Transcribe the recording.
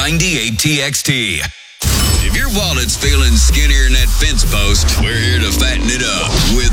98 TXT. If your wallet's feeling skinnier than that fence post, we're here to fatten it up with